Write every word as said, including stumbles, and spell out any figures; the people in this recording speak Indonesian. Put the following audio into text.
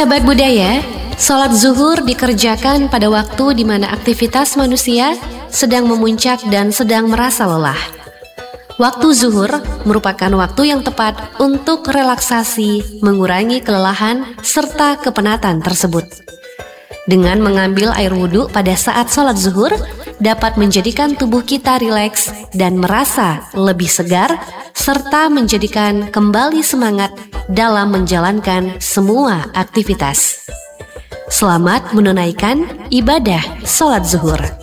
Sahabat budaya, sholat zuhur dikerjakan pada waktu di mana aktivitas manusia sedang memuncak dan sedang merasa lelah. Waktu zuhur merupakan waktu yang tepat untuk relaksasi, mengurangi kelelahan, serta kepenatan tersebut. Dengan mengambil air wudhu pada saat sholat zuhur, dapat menjadikan tubuh kita rileks dan merasa lebih segar, serta menjadikan kembali semangat dalam menjalankan semua aktivitas. Selamat menunaikan ibadah sholat zuhur.